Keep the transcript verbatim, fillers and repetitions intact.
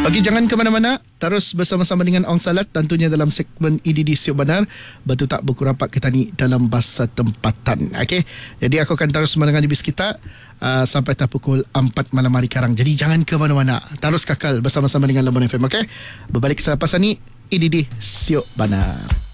Okey, jangan ke mana-mana. Terus bersama-sama dengan Ong Salat tentunya dalam segmen I D D Siok Benar. Betul tak buku rapat ketani dalam bahasa tempatan. Okey. Jadi aku akan terus mendengar di bis kita uh, sampai tak pukul empat malam hari karang. Jadi jangan ke mana-mana. Terus kakal bersama-sama dengan Lembon F M. Okey. Berbalik selepas ini I D D Siok Benar.